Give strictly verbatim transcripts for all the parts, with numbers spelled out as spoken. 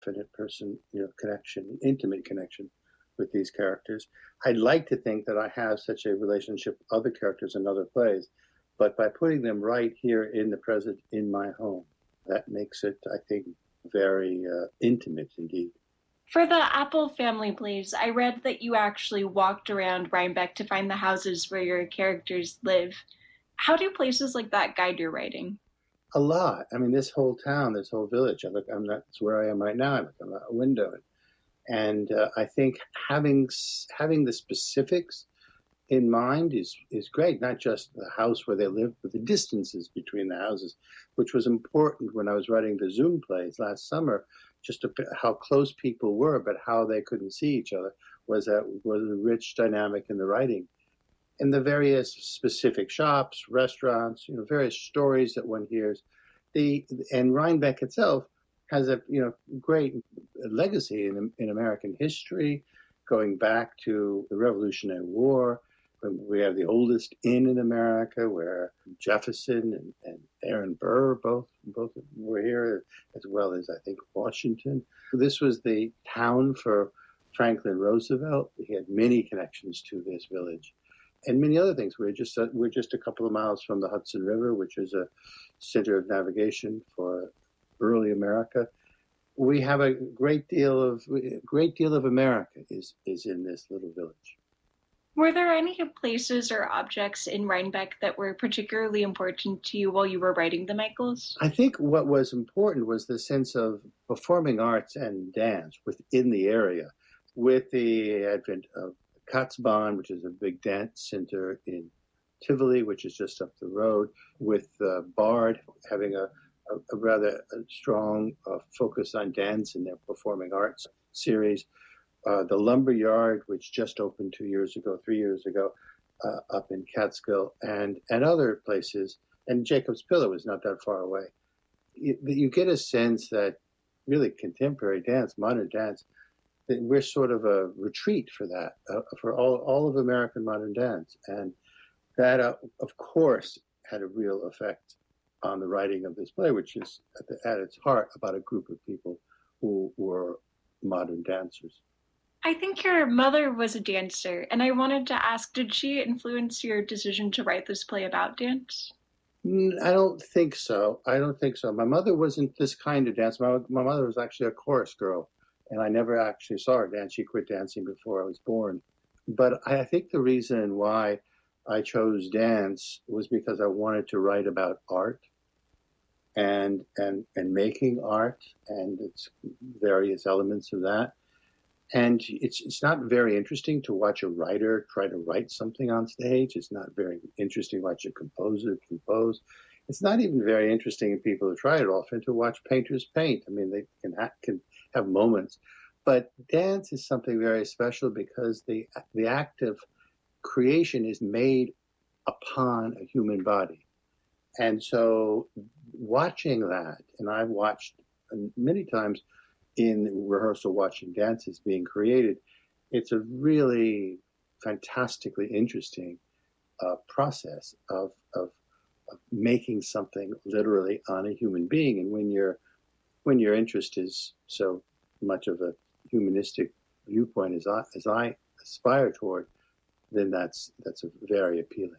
definite person, you know, connection, intimate connection with these characters. I'd like to think that I have such a relationship with other characters in other plays, but by putting them right here in the present, in my home, that makes it, I think, very uh, intimate indeed. For the Apple family plays, I read that you actually walked around Rhinebeck to find the houses where your characters live. How do places like that guide your writing? A lot. I mean, this whole town, this whole village. I look. I'm not. It's where I am right now. I look out a window, and uh, I think having having the specifics in mind is is great. Not just the house where they live, but the distances between the houses, which was important when I was writing the Zoom plays last summer. Just to, how close people were, but how they couldn't see each other was a was a rich dynamic in the writing. And the various specific shops, restaurants, you know, various stories that one hears. The and Rhinebeck itself has a you know great legacy in in American history, going back to the Revolutionary War. We have the oldest inn in America, where Jefferson and, and Aaron Burr both both were here, as well as I think Washington. This was the town for Franklin Roosevelt. He had many connections to this village, and many other things. We're just uh, we're just a couple of miles from the Hudson River, which is a center of navigation for early America. We have a great deal of great deal of America is is in this little village. Were there any places or objects in Rhinebeck that were particularly important to you while you were writing the Michaels? I think what was important was the sense of performing arts and dance within the area. With the advent of Katzbahn, which is a big dance center in Tivoli, which is just up the road, with uh, Bard having a, a, a rather strong uh, focus on dance in their performing arts series. Uh, the Lumber Yard, which just opened two years ago, three years ago, uh, up in Catskill, and, and other places. And Jacob's Pillow is not that far away. You, you get a sense that really contemporary dance, modern dance, that we're sort of a retreat for that, uh, for all, all of American modern dance. And that, uh, of course, had a real effect on the writing of this play, which is at, the, at its heart about a group of people who were modern dancers. I think your mother was a dancer, and I wanted to ask, did she influence your decision to write this play about dance? I don't think so. I don't think so. My mother wasn't this kind of dancer. My, my mother was actually a chorus girl, and I never actually saw her dance. She quit dancing before I was born. But I think the reason why I chose dance was because I wanted to write about art and and and making art and its various elements of that. And it's it's not very interesting to watch a writer try to write something on stage. It's not very interesting to watch a composer compose. It's not even very interesting in people who try it often to watch painters paint. I mean, they can ha- can have moments, but dance is something very special because the the act of creation is made upon a human body, and so watching that, and I've watched many times in rehearsal watching dances being created, it's a really fantastically interesting uh, process of, of, of making something literally on a human being. And when your when your interest is so much of a humanistic viewpoint as I, as I aspire toward, then that's that's a very appealing.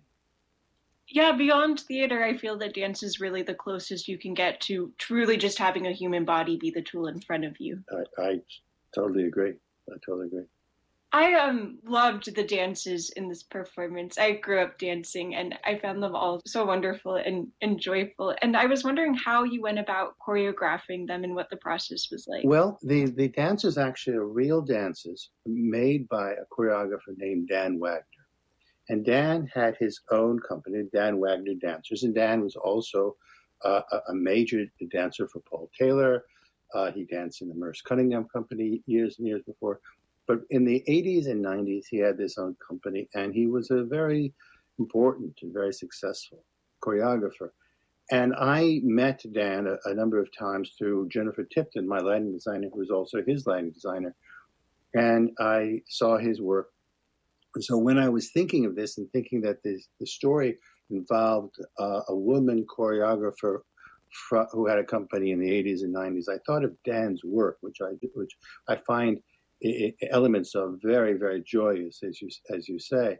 Yeah, beyond theater, I feel that dance is really the closest you can get to truly just having a human body be the tool in front of you. I, I totally agree. I totally agree. I um loved the dances in this performance. I grew up dancing, and I found them all so wonderful and, and joyful. And I was wondering how you went about choreographing them and what the process was like. Well, the, the dances actually are real dances made by a choreographer named Dan Wagner. And Dan had his own company, Dan Wagner Dancers, and Dan was also uh, a major dancer for Paul Taylor. Uh, he danced in the Merce Cunningham Company years and years before. But in the eighties and nineties, he had his own company, and he was a very important and very successful choreographer. And I met Dan a, a number of times through Jennifer Tipton, my lighting designer, who was also his lighting designer. And I saw his work. So when I was thinking of this and thinking that this, the story involved uh, a woman choreographer fr- who had a company in the eighties and nineties, I thought of Dan's work, which I which I find I- I- elements of very, very joyous, as you as you say.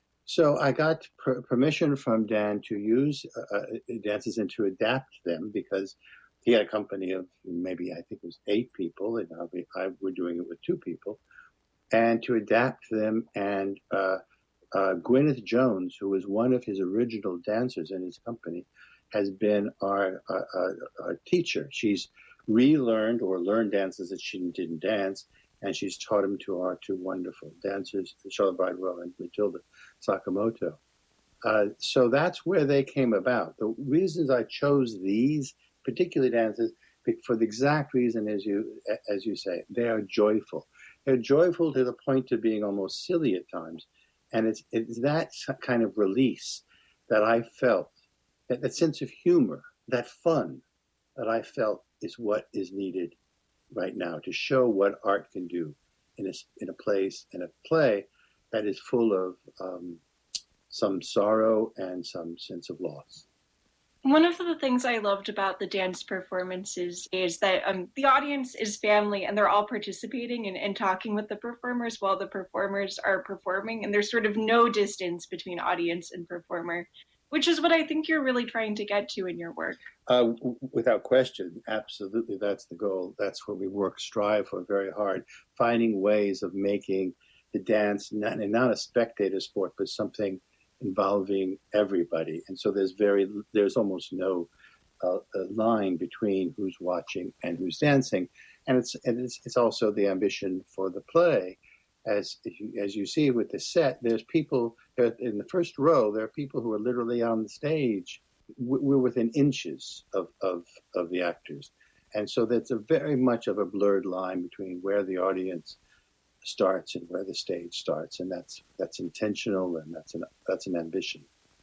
So I got per- permission from Dan to use uh, dances and to adapt them because he had a company of maybe I think it was eight people, and I, I were doing it with two people, and to adapt them. And uh, uh, Gwyneth Jones, who was one of his original dancers in his company, has been our, uh, uh, our teacher. She's relearned or learned dances that she didn't dance, and she's taught them to our two wonderful dancers, Charlotte Bridewell and Matilda Sakamoto. Uh, so that's where they came about. The reasons I chose these particular dances, for the exact reason as you as you say, they are joyful. They're joyful to the point of being almost silly at times, and it's it's that kind of release that I felt, that, that sense of humor, that fun that I felt is what is needed right now to show what art can do in a in a place in a play that is full of um, some sorrow and some sense of loss. One of the things I loved about the dance performances is that um, the audience is family and they're all participating and, and talking with the performers while the performers are performing. And there's sort of no distance between audience and performer, which is what I think you're really trying to get to in your work. Uh, w- without question, absolutely, that's the goal. That's what we work, strive for very hard, finding ways of making the dance not, not a spectator sport, but something involving everybody. And so there's very there's almost no uh, line between who's watching and who's dancing. And it's and it's, it's also the ambition for the play. As you, as you see with the set, there's people there in the first row. There are people who are literally on the stage. We're within inches of, of, of the actors. And so that's a very much of a blurred line between where the audience starts and where the stage starts, and that's that's intentional, and that's an that's an ambition.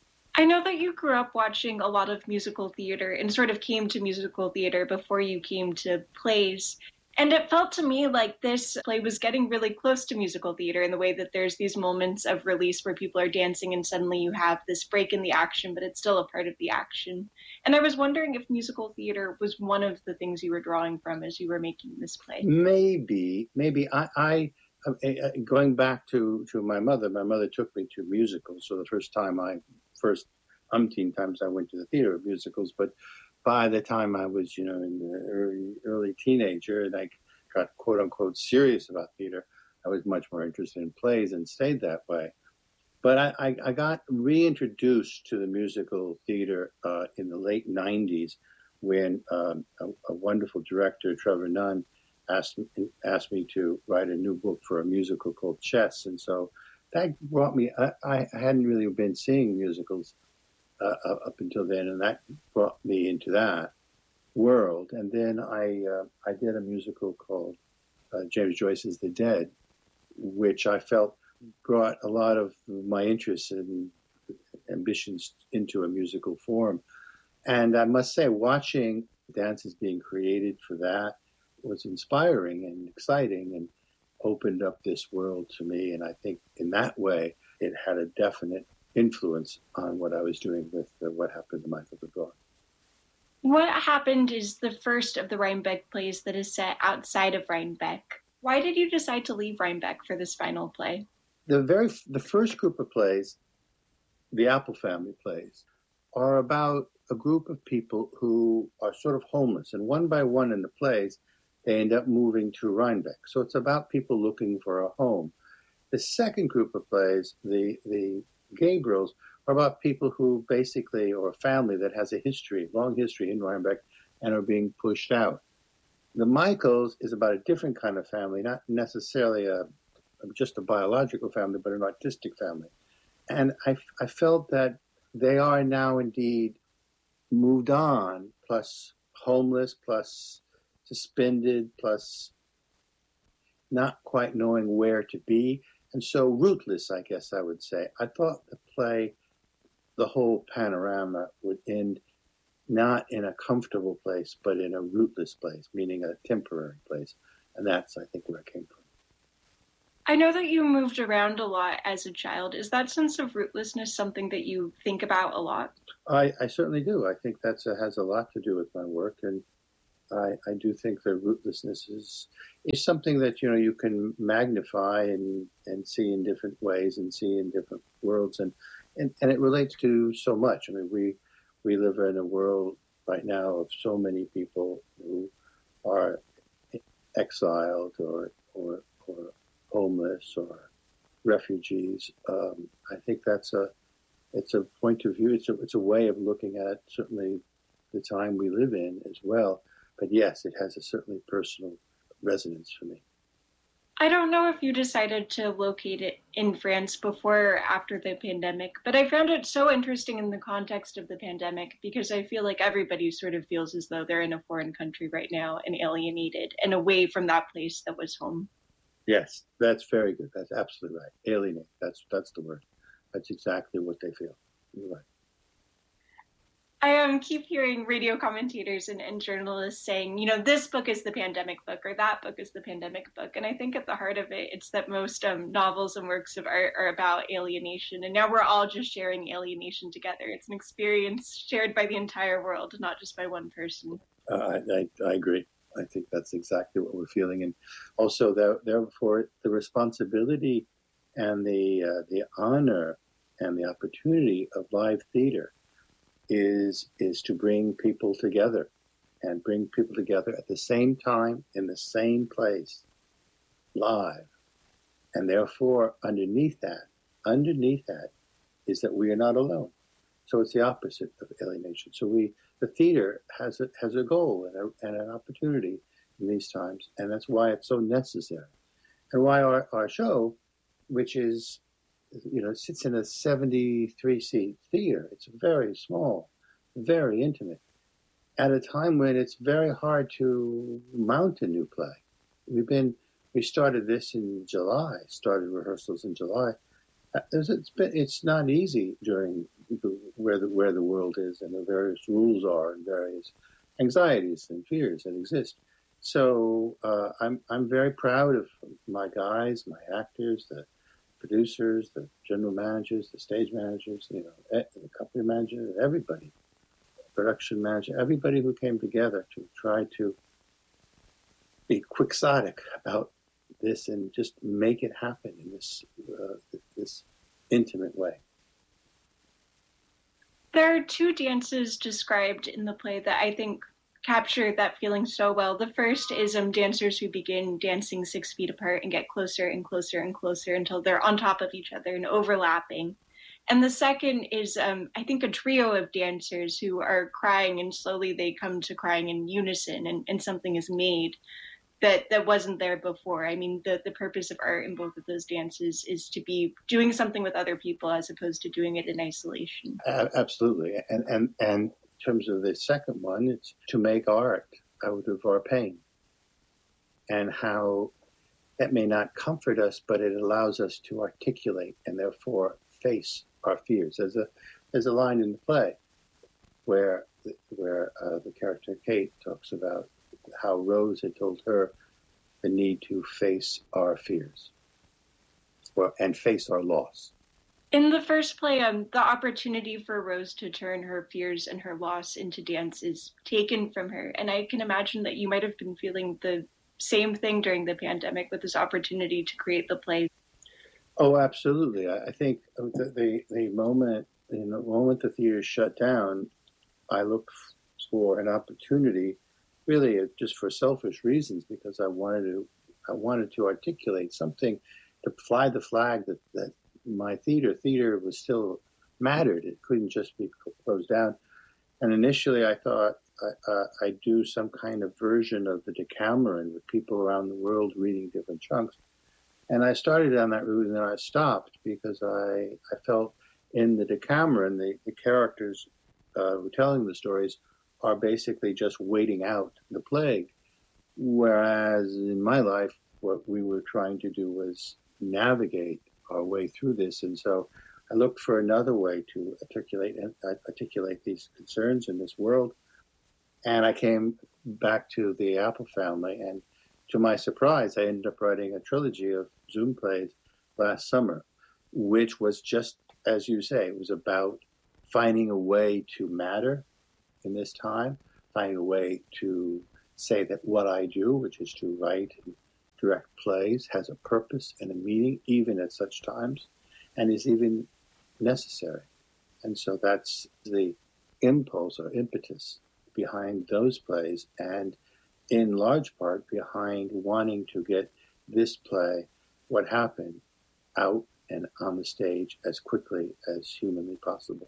I know that you grew up watching a lot of musical theater and sort of came to musical theater before you came to plays. And it felt to me like this play was getting really close to musical theater in the way that there's these moments of release where people are dancing and suddenly you have this break in the action, but it's still a part of the action. And I was wondering if musical theater was one of the things you were drawing from as you were making this play. Maybe, maybe I, I going back to, to my mother, my mother took me to musicals. So the first time I, first umpteen times I went to the theater of musicals, but by the time I was, you know, in the early, early teenager and I got quote unquote serious about theater, I was much more interested in plays and stayed that way. But I, I, I got reintroduced to the musical theater uh, in the late nineties when um, a, a wonderful director, Trevor Nunn, asked me, asked me to write a new book for a musical called Chess. And so that brought me, I, I hadn't really been seeing musicals uh, up until then, and that brought me into that world. And then I, uh, I did a musical called uh, James Joyce's The Dead, which I felt brought a lot of my interests and ambitions into a musical form. And I must say, watching dances being created for that was inspiring and exciting and opened up this world to me. And I think in that way, it had a definite influence on what I was doing with uh, What Happened to Michael Dvorak. What Happened is the first of the Rhinebeck plays that is set outside of Rhinebeck. Why did you decide to leave Rhinebeck for this final play? The very the first group of plays, the Apple Family plays, are about a group of people who are sort of homeless, and one by one in the plays, they end up moving to Rhinebeck. So it's about people looking for a home. The second group of plays, the the Gabriels, are about people who basically, or a family that has a history, long history in Rhinebeck, and are being pushed out. The Michaels is about a different kind of family, not necessarily a just a biological family, but an artistic family. And I, I felt that they are now indeed moved on, plus homeless, plus suspended, plus not quite knowing where to be. And so rootless, I guess I would say. I thought the play, the whole panorama, would end not in a comfortable place, but in a rootless place, meaning a temporary place. And that's, I think, where it came from. I know that you moved around a lot as a child. Is that sense of rootlessness something that you think about a lot? I, I certainly do. I think that has a lot to do with my work, and I, I do think that rootlessness is is something that you know you can magnify and, and see in different ways and see in different worlds, and, and, and it relates to so much. I mean, we we live in a world right now of so many people who are exiled or or, or homeless or refugees. Um, I think that's a it's a point of view. It's a it's a way of looking at certainly the time we live in as well. But yes, it has a certainly personal resonance for me. I don't know if you decided to locate it in France before or after the pandemic, but I found it so interesting in the context of the pandemic because I feel like everybody sort of feels as though they're in a foreign country right now and alienated and away from that place that was home. Yes, that's very good. That's absolutely right. Alienate. That's that's the word. That's exactly what they feel. You're right. I um, keep hearing radio commentators and, and journalists saying, you know, this book is the pandemic book or that book is the pandemic book. And I think at the heart of it, it's that most um, novels and works of art are about alienation. And now we're all just sharing alienation together. It's an experience shared by the entire world, not just by one person. Uh, I, I, I agree. I think that's exactly what we're feeling. And also, that, therefore, the responsibility and the uh, the honor and the opportunity of live theater is is to bring people together and bring people together at the same time in the same place live. And therefore, underneath that, underneath that is that we are not alone. So it's the opposite of alienation. So we, the theater has a, has a goal and, a, and an opportunity in these times. And that's why it's so necessary. And why our, our show, which is you know, sits in a seventy-three seat theater. It's very small, very intimate, at a time when it's very hard to mount a new play. We've been, we started this in July, started rehearsals in July. It's been, it's not easy during the, where the where the world is and the various rules are and various anxieties and fears that exist. So uh, I'm I'm very proud of my guys, my actors, the producers, the general managers, the stage managers, you know, the company manager, everybody, production manager, everybody who came together to try to be quixotic about this and just make it happen in this uh, this intimate way. There are two dances described in the play that I think capture that feeling so well. The first is um, dancers who begin dancing six feet apart and get closer and closer and closer until they're on top of each other and overlapping. And the second is, um, I think, a trio of dancers who are crying, and slowly they come to crying in unison, and, and something is made that, that wasn't there before. I mean, the, the purpose of art in both of those dances is to be doing something with other people as opposed to doing it in isolation. Uh, absolutely. And, and, and in terms of the second one, it's to make art out of our pain and how that may not comfort us, but it allows us to articulate and therefore face our fears. There's a there's a line in the play where where uh, the character Kate talks about how Rose had told her the need to face our fears or, and face our loss. In the first play, um, the opportunity for Rose to turn her fears and her loss into dance is taken from her. And I can imagine that you might have been feeling the same thing during the pandemic with this opportunity to create the play. Oh, absolutely. I think the, the, the moment, in the moment the theater shut down, I looked for an opportunity, really just for selfish reasons, because I wanted to, I wanted to articulate something, to fly the flag that, that my theater, theater was still mattered. It couldn't just be closed down. And initially I thought I, uh, I'd do some kind of version of the Decameron with people around the world reading different chunks. And I started down that route and then I stopped because I, I felt in the Decameron, the, the characters uh, who are telling the stories are basically just waiting out the plague. Whereas in my life, what we were trying to do was navigate our way through this. And so I looked for another way to articulate uh, articulate these concerns in this world. And I came back to the Apple family. And to my surprise, I ended up writing a trilogy of Zoom plays last summer, which was just, as you say, it was about finding a way to matter in this time, finding a way to say that what I do, which is to write and direct plays, has a purpose and a meaning, even at such times, and is even necessary. And so that's the impulse or impetus behind those plays, and in large part behind wanting to get this play, What Happened, out and on the stage as quickly as humanly possible.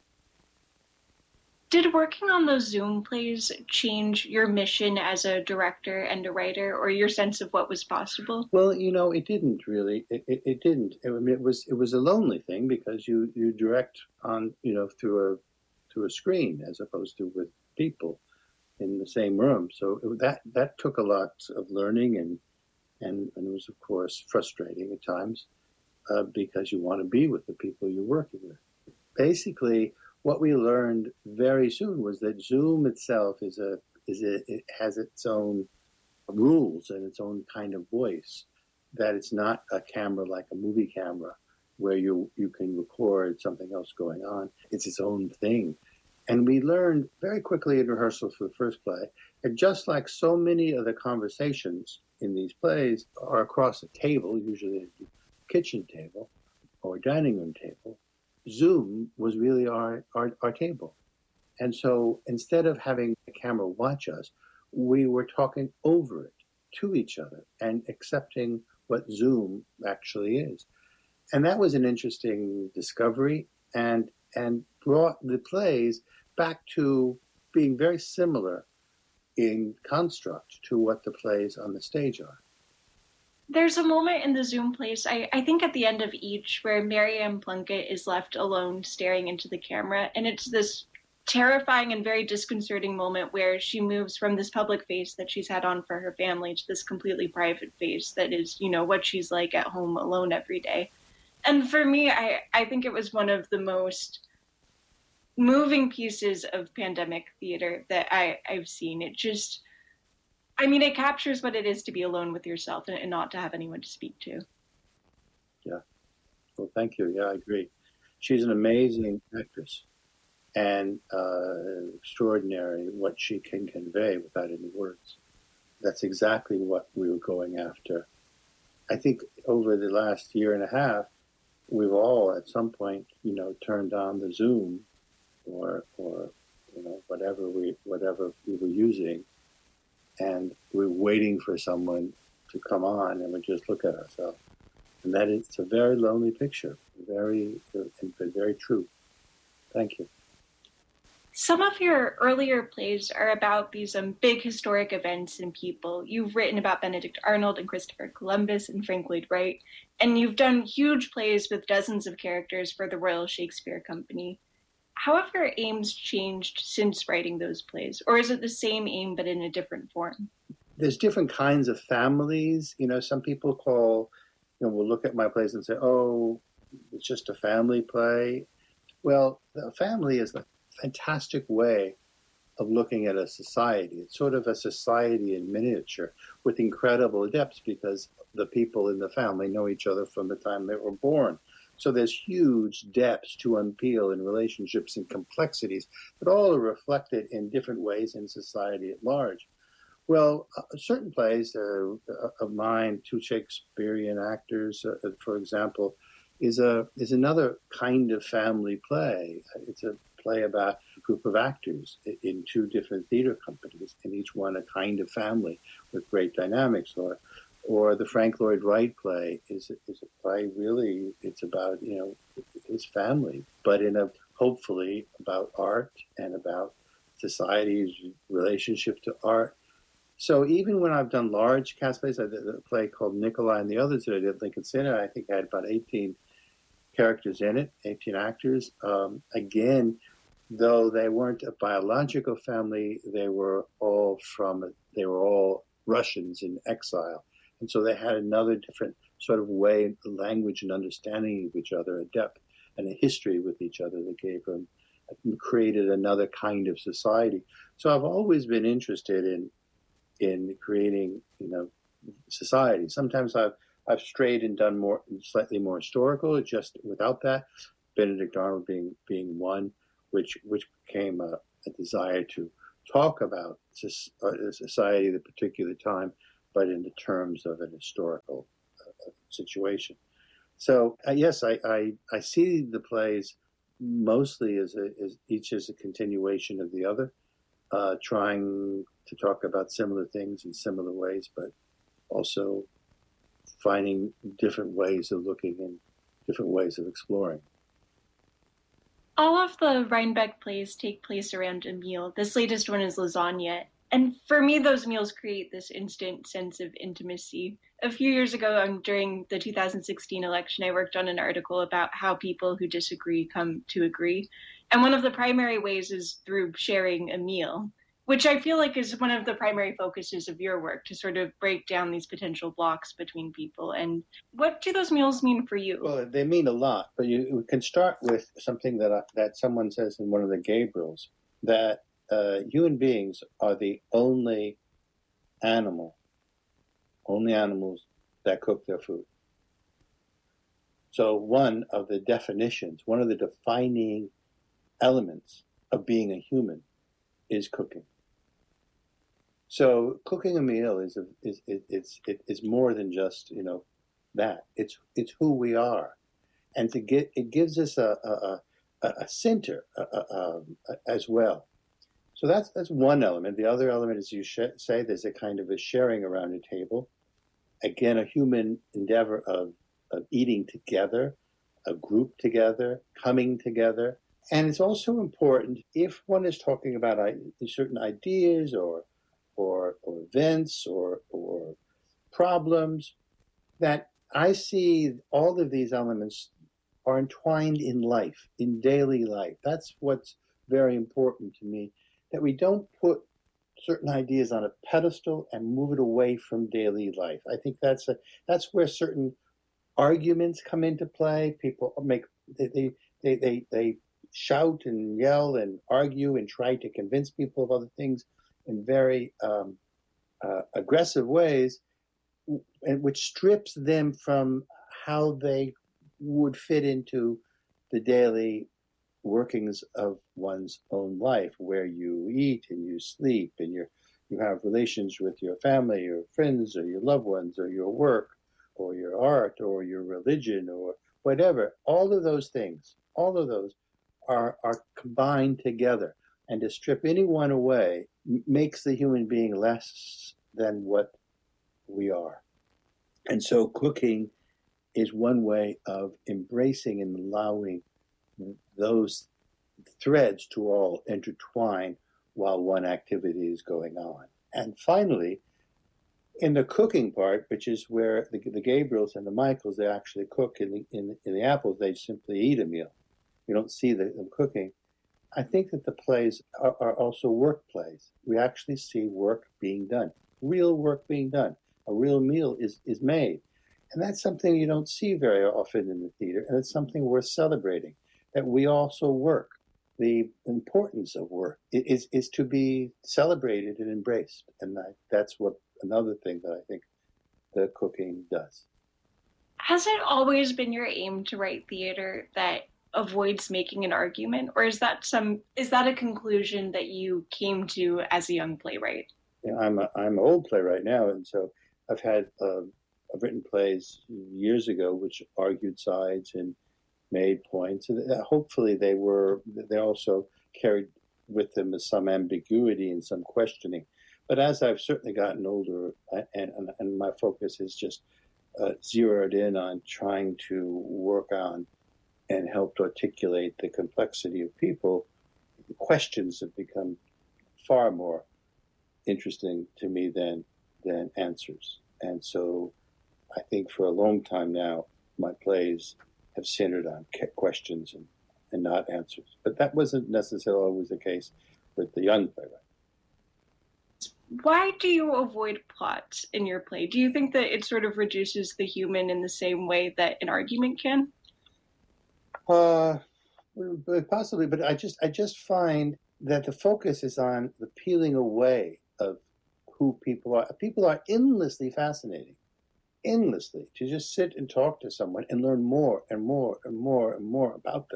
Did working on those Zoom plays change your mission as a director and a writer, or your sense of what was possible? Well, you know, it didn't really. It, it, it didn't. I mean, it was it was a lonely thing because you you direct on you know through a through a screen as opposed to with people in the same room. So it, that that took a lot of learning, and and, and it was of course frustrating at times uh, because you want to be with the people you're working with. Basically, what we learned very soon was that Zoom itself is a is a, it has its own rules and its own kind of voice. That it's not a camera like a movie camera where you you can record something else going on. It's its own thing. And we learned very quickly in rehearsal for the first play that just like so many of the conversations in these plays are across a table, usually a kitchen table or dining room table, Zoom was really our, our, our table. And so instead of having the camera watch us, we were talking over it to each other and accepting what Zoom actually is. And that was an interesting discovery and and brought the plays back to being very similar in construct to what the plays on the stage are. There's a moment in the Zoom plays, I, I think at the end of each, where Mary Ann Plunkett is left alone staring into the camera. And it's this terrifying and very disconcerting moment where she moves from this public face that she's had on for her family to this completely private face that is, you know, what she's like at home alone every day. And for me, I, I think it was one of the most moving pieces of pandemic theater that I, I've seen. It just, I mean, it captures what it is to be alone with yourself and, and not to have anyone to speak to. Yeah. Well, thank you. Yeah, I agree. She's an amazing actress and uh, extraordinary what she can convey without any words. That's exactly what we were going after. I think over the last year and a half, we've all at some point, you know, turned on the Zoom or, or you know, whatever we whatever we were using, and we're waiting for someone to come on, and we just look at ourselves. And that is it's a very lonely picture, very and very true. Thank you. Some of your earlier plays are about these um, big historic events and people. You've written about Benedict Arnold and Christopher Columbus and Frank Lloyd Wright, and you've done huge plays with dozens of characters for the Royal Shakespeare Company. How have your aims changed since writing those plays? Or is it the same aim but in a different form? There's different kinds of families. You know, some people call, you know, will look at my plays and say, oh, it's just a family play. Well, a family is a fantastic way of looking at a society. It's sort of a society in miniature with incredible depths because the people in the family know each other from the time they were born. So there's huge depths to unpeel in relationships and complexities that all are reflected in different ways in society at large. Well, uh, certain plays uh, of mine, two Shakespearean actors, uh, for example, is a is another kind of family play. It's a play about a group of actors in two different theater companies, and each one a kind of family with great dynamics. Or Or the Frank Lloyd Wright play is is a play really, it's about, you know, his family, but in a, hopefully about art and about society's relationship to art. So even when I've done large cast plays, I did a play called Nikolai and the Others that I did at Lincoln Center. I think I had about eighteen characters in it, eighteen actors. Um, again, though they weren't a biological family, they were all from, they were all Russians in exile. And so they had another different sort of way, language and understanding of each other, a depth and a history with each other that gave them, created another kind of society. So I've always been interested in in creating, you know, society. Sometimes I've I've strayed and done more, slightly more historical, just without that. Benedict Arnold being being one, which which became a, a desire to talk about a society at a particular time, but in the terms of an historical uh, situation. So uh, yes, I, I I see the plays mostly as, a, as each as a continuation of the other, uh, trying to talk about similar things in similar ways, but also finding different ways of looking and different ways of exploring. All of the Rhinebeck plays take place around a meal. This latest one is Lasagna. And for me, those meals create this instant sense of intimacy. A few years ago, um, during the two thousand sixteen election, I worked on an article about how people who disagree come to agree. And one of the primary ways is through sharing a meal, which I feel like is one of the primary focuses of your work, to sort of break down these potential blocks between people. And what do those meals mean for you? Well, they mean a lot, but you, you can start with something that, I, that someone says in one of the Gabriels, that uh, human beings are the only animal, only animals that cook their food. So one of the definitions, one of the defining elements of being a human is cooking. So cooking a meal is a, is it, it's it is more than just, you know, that. It's it's who we are, and to get it gives us a a, a, a center a, a, a, as well. So that's that's one element. The other element, as you sh- say, there's a kind of a sharing around a table. Again, a human endeavor of of eating together, a group together, coming together, and it's also important if one is talking about certain ideas or or, or events or, or problems, that I see all of these elements are entwined in life, in daily life. That's what's very important to me, that we don't put certain ideas on a pedestal and move it away from daily life. I think that's a that's where certain arguments come into play. People make they they they they, they shout and yell and argue and try to convince people of other things in very um, uh, aggressive ways, and which strips them from how they would fit into the daily workings of one's own life, where you eat and you sleep and you you have relations with your family, your friends, or your loved ones, or your work, or your art, or your religion, or whatever. All of those things, all of those are are combined together. And to strip any one away makes the human being less than what we are. And so cooking is one way of embracing and allowing those threads to all intertwine while one activity is going on. And finally, in the cooking part, which is where the, the Gabriels and the Michaels, they actually cook. In the, in, in the Apples, they simply eat a meal. You don't see the, them cooking. I think that the plays are, are also work plays. We actually see work being done, real work being done. A real meal is, is made. And that's something you don't see very often in the theater, and it's something worth celebrating, that we also work. The importance of work is, is to be celebrated and embraced. And that, that's what another thing that I think the cooking does. Has it always been your aim to write theater that avoids making an argument, or is that some is that a conclusion that you came to as a young playwright? Yeah, I'm a, I'm an old playwright now, and so I've had uh, I've written plays years ago which argued sides and made points, and hopefully they were they also carried with them some ambiguity and some questioning. But as I've certainly gotten older, and and, and my focus is just uh, zeroed in on trying to work on and helped articulate the complexity of people, the questions have become far more interesting to me than than answers. And so I think for a long time now, my plays have centered on questions and, and not answers. But that wasn't necessarily always the case with the young playwright. Why do you avoid plots in your play? Do you think that it sort of reduces the human in the same way that an argument can? Uh, possibly, but I just I just find that the focus is on the peeling away of who people are. People are endlessly fascinating, endlessly. To just sit and talk to someone and learn more and more and more and more about them,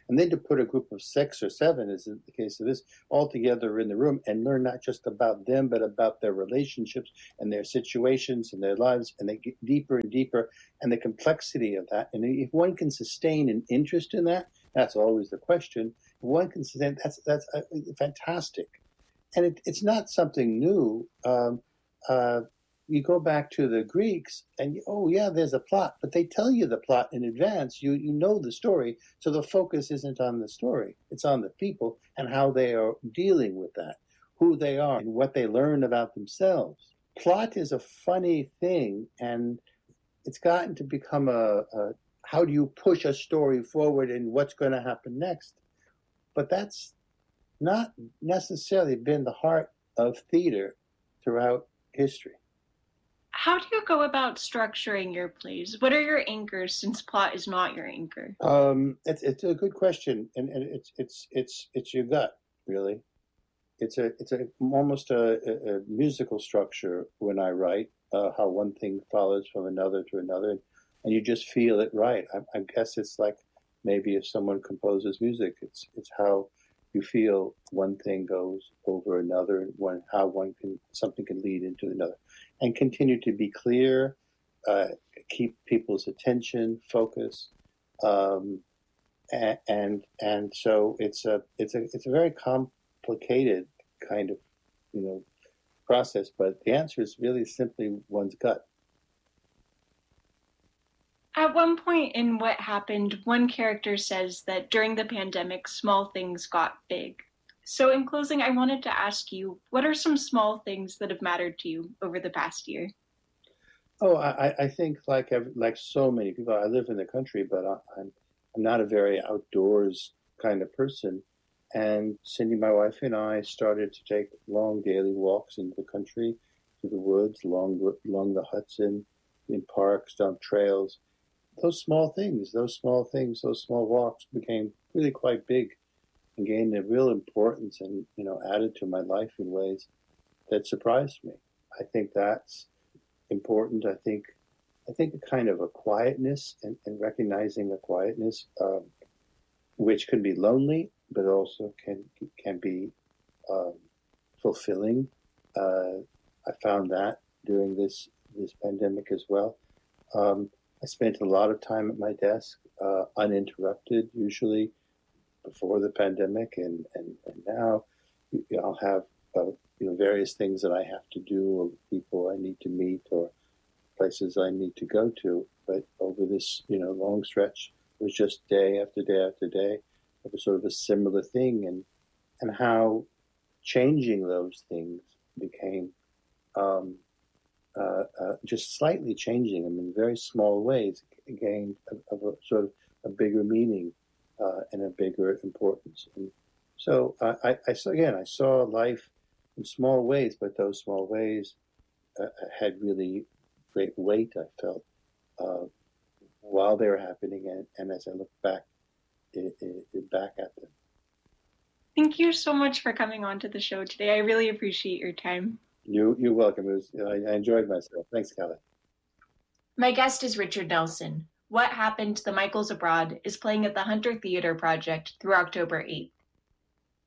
And then to put a group of six or seven, as in the case of this, all together in the room and learn not just about them, but about their relationships and their situations and their lives, and they get deeper and deeper, and the complexity of that. And if one can sustain an interest in that, that's always the question. If one can sustain, that's that's uh, fantastic. And it, it's not something new. Um, uh, you go back to the Greeks and, you, oh, yeah, there's a plot, but they tell you the plot in advance. You, you know the story, so the focus isn't on the story. It's on the people and how they are dealing with that, who they are and what they learn about themselves. Plot is a funny thing, and it's gotten to become a, a how do you push a story forward and what's going to happen next? But that's not necessarily been the heart of theater throughout history. How do you go about structuring your plays? What are your anchors, since plot is not your anchor? Um, it's it's a good question, and, and it's it's it's it's your gut, really. It's a it's a almost a, a, a musical structure when I write, uh, how one thing follows from another to another, and you just feel it right. I, I guess it's like maybe if someone composes music, it's it's how you feel one thing goes over another, and one how one can something can lead into another, and continue to be clear, uh, keep people's attention, focus, um, and, and and so it's a it's a it's a very complicated kind of you know process, but the answer is really simply one's gut. At one point in What Happened, one character says that during the pandemic, small things got big. So in closing, I wanted to ask you, what are some small things that have mattered to you over the past year? Oh, I, I think like like so many people, I live in the country, but I'm I'm not a very outdoors kind of person. And Cindy, my wife, and I started to take long daily walks into the country, through the woods, along along the Hudson, in parks, down trails. Those small things, those small things, those small walks became really quite big and gained a real importance and, you know, added to my life in ways that surprised me. I think that's important. I think, I think a kind of a quietness and, and recognizing a quietness, um, which can be lonely, but also can, can be um, fulfilling. Uh, I found that during this, this pandemic as well. Um, I spent a lot of time at my desk, uh, uninterrupted, usually before the pandemic, and, and, and now you know, I'll have uh, you know various things that I have to do, or people I need to meet, or places I need to go to. But over this you know long stretch, it was just day after day after day. It was sort of a similar thing, and and how changing those things became. Um, Uh, uh, just slightly changing them in very small ways gained of, of a sort of a bigger meaning uh, and a bigger importance. And so uh, I, I saw again, I saw life in small ways, but those small ways uh, had really great weight. I felt uh, while they were happening, and, and as I look back, it, it, it back at them. Thank you so much for coming on to the show today. I really appreciate your time. You, you're welcome. It was, I, I enjoyed myself. Thanks, Kelly. My guest is Richard Nelson. What Happened? The Michaels Abroad is playing at the Hunter Theater Project through October eighth.